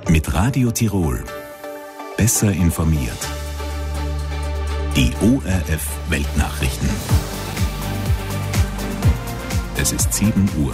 Mit Radio Tirol. Besser informiert. Die ORF Weltnachrichten. Es ist 7 Uhr.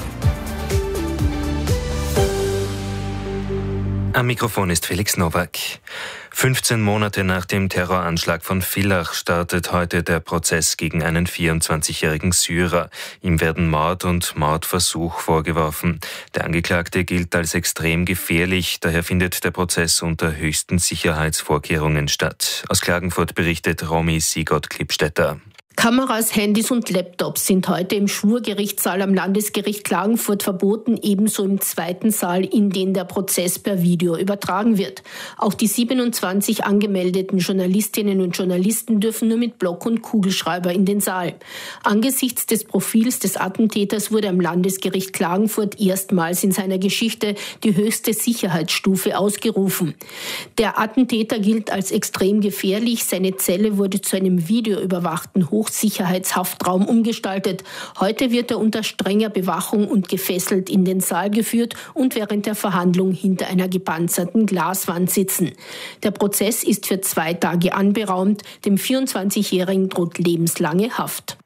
Am Mikrofon ist Felix Nowak. 15 Monate nach dem Terroranschlag von Villach startet heute der Prozess gegen einen 24-jährigen Syrer. Ihm werden Mord und Mordversuch vorgeworfen. Der Angeklagte gilt als extrem gefährlich, daher findet der Prozess unter höchsten Sicherheitsvorkehrungen statt. Aus Klagenfurt berichtet Romy Sigott-Klippstätter. Kameras, Handys und Laptops sind heute im Schwurgerichtssaal am Landesgericht Klagenfurt verboten, ebenso im zweiten Saal, in den der Prozess per Video übertragen wird. Auch die 27 angemeldeten Journalistinnen und Journalisten dürfen nur mit Block und Kugelschreiber in den Saal. Angesichts des Profils des Attentäters wurde am Landesgericht Klagenfurt erstmals in seiner Geschichte die höchste Sicherheitsstufe ausgerufen. Der Attentäter gilt als extrem gefährlich. Seine Zelle wurde zu einem videoüberwachten Hochsicherheitshaftraum umgestaltet. Heute wird er unter strenger Bewachung und gefesselt in den Saal geführt und während der Verhandlung hinter einer gepanzerten Glaswand sitzen. Der Prozess ist für 2 Tage anberaumt. Dem 24-Jährigen droht lebenslange Haft.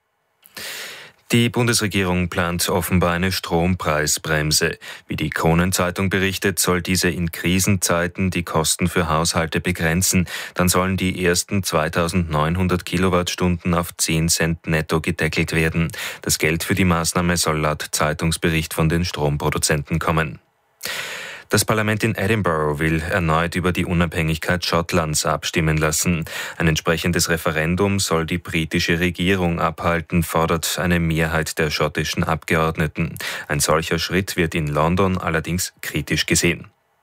Die Bundesregierung plant offenbar eine Strompreisbremse. Wie die Kronenzeitung berichtet, soll diese in Krisenzeiten die Kosten für Haushalte begrenzen. Dann sollen die ersten 2.900 Kilowattstunden auf 10 Cent netto gedeckelt werden. Das Geld für die Maßnahme soll laut Zeitungsbericht von den Stromproduzenten kommen. Das Parlament in Edinburgh will erneut über die Unabhängigkeit Schottlands abstimmen lassen. Ein entsprechendes Referendum soll die britische Regierung abhalten, fordert eine Mehrheit der schottischen Abgeordneten. Ein solcher Schritt wird in London allerdings kritisch gesehen.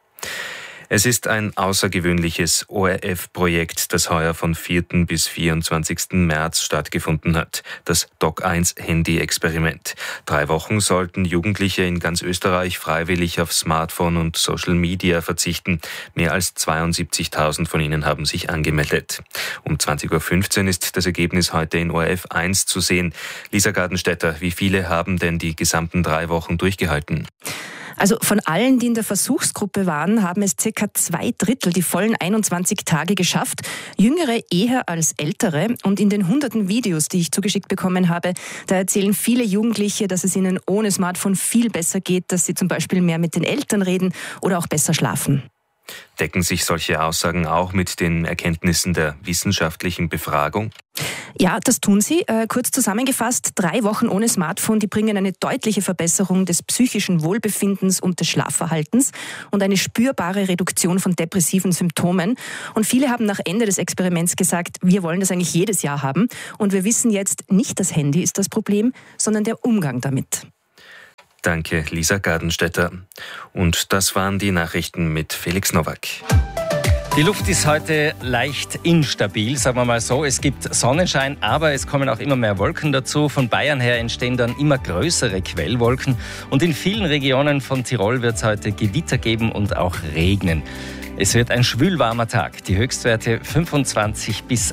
Es ist ein außergewöhnliches ORF-Projekt, das heuer von 4. bis 24. März stattgefunden hat. Das Doc1-Handy-Experiment. 3 Wochen sollten Jugendliche in ganz Österreich freiwillig auf Smartphone und Social Media verzichten. Mehr als 72.000 von ihnen haben sich angemeldet. Um 20.15 Uhr ist das Ergebnis heute in ORF 1 zu sehen. Lisa Gartenstädter, wie viele haben denn die gesamten 3 Wochen durchgehalten? Also von allen, die in der Versuchsgruppe waren, haben es ca. 2/3 die vollen 21 Tage geschafft. Jüngere eher als ältere. Und in den hunderten Videos, die ich zugeschickt bekommen habe, da erzählen viele Jugendliche, dass es ihnen ohne Smartphone viel besser geht, dass sie zum Beispiel mehr mit den Eltern reden oder auch besser schlafen. Decken sich solche Aussagen auch mit den Erkenntnissen der wissenschaftlichen Befragung? Ja, das tun sie. Kurz zusammengefasst, 3 Wochen ohne Smartphone, die bringen eine deutliche Verbesserung des psychischen Wohlbefindens und des Schlafverhaltens und eine spürbare Reduktion von depressiven Symptomen. Und viele haben nach Ende des Experiments gesagt, wir wollen das eigentlich jedes Jahr haben. Und wir wissen jetzt, nicht das Handy ist das Problem, sondern der Umgang damit. Danke, Lisa Gartenstädter. Und das waren die Nachrichten mit Felix Nowak. Die Luft ist heute leicht instabil, sagen wir mal so. Es gibt Sonnenschein, aber es kommen auch immer mehr Wolken dazu. Von Bayern her entstehen dann immer größere Quellwolken. Und in vielen Regionen von Tirol wird es heute Gewitter geben und auch regnen. Es wird ein schwülwarmer Tag. Die Höchstwerte 25 bis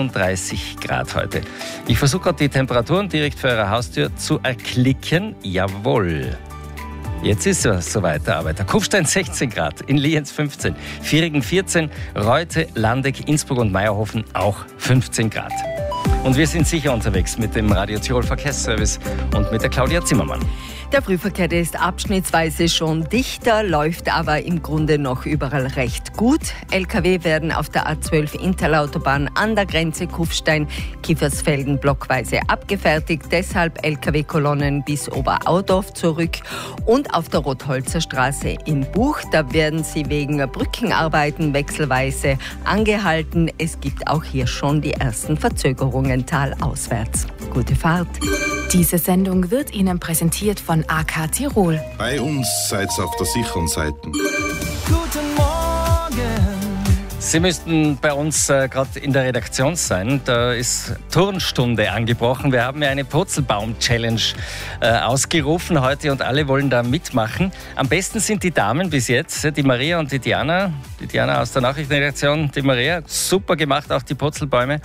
31 Grad heute. Ich versuche gerade die Temperaturen direkt vor eurer Haustür zu erklicken. Jawohl. Jetzt ist es soweit, der Arbeiter. Kufstein 16 Grad, in Lienz 15, Vieringen 14, Reute, Landeck, Innsbruck und Meierhofen auch 15 Grad. Und wir sind sicher unterwegs mit dem Radio Tirol Verkehrsservice und mit der Claudia Zimmermann. Der Frühverkehr, der ist abschnittsweise schon dichter, läuft aber im Grunde noch überall recht gut. LKW werden auf der A12 Interlautobahn an der Grenze Kufstein-Kiefersfelden blockweise abgefertigt. Deshalb LKW-Kolonnen bis Oberaudorf zurück. Und auf der Rotholzer Straße in Buch, da werden sie wegen Brückenarbeiten wechselweise angehalten. Es gibt auch hier schon die ersten Verzögerungen talauswärts. Gute Fahrt. Diese Sendung wird Ihnen präsentiert von AK Tirol. Bei uns seid ihr auf der sicheren Seite. Guten Morgen. Sie müssten bei uns gerade in der Redaktion sein. Da ist Turnstunde angebrochen. Wir haben ja eine Purzelbaum-Challenge ausgerufen heute und alle wollen da mitmachen. Am besten sind die Damen bis jetzt, die Maria und die Diana. Die Diana aus der Nachrichtenredaktion, die Maria, super gemacht, auch die Purzelbäume.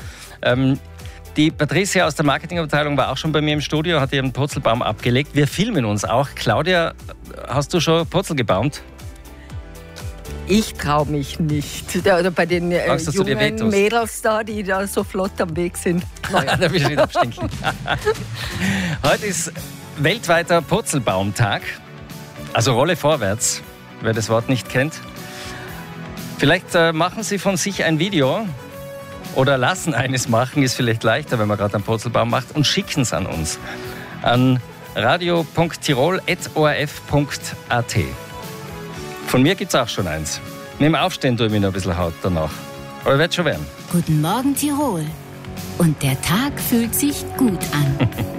Die Patricia aus der Marketingabteilung war auch schon bei mir im Studio, hat ihren Purzelbaum abgelegt. Wir filmen uns auch. Claudia, hast du schon Purzel gebaumt? Ich traue mich nicht. Oder bei den jungen Mädels da, die da so flott am Weg sind. Naja. Da will ich nicht abstinken. Heute ist weltweiter Purzelbaumtag. Also Rolle vorwärts, wer das Wort nicht kennt. Vielleicht machen Sie von sich ein Video oder lassen eines machen, ist vielleicht leichter, wenn man gerade einen Purzelbaum macht, und schicken es an uns. An radio.tirol@orf.at. Von mir gibt es auch schon eins. Mit dem Aufstehen tue ich mir noch ein bisschen Haut danach. Aber wird schon werden. Guten Morgen Tirol. Und der Tag fühlt sich gut an.